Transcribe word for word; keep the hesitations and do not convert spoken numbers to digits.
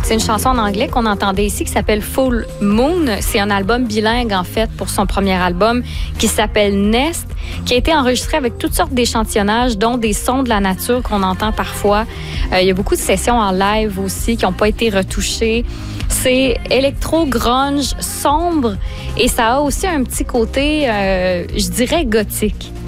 C'est une chanson en anglais qu'on entendait ici qui s'appelle Full Moon. C'est un album bilingue, en fait, pour son premier album qui s'appelle Nest, qui a été enregistré avec toutes sortes d'échantillonnages, dont des sons de la nature qu'on entend parfois. Euh, il y a beaucoup de sessions en live aussi qui n'ont pas été retouchées. C'est électro-grunge sombre et ça a aussi un petit côté, euh, je dirais, gothique.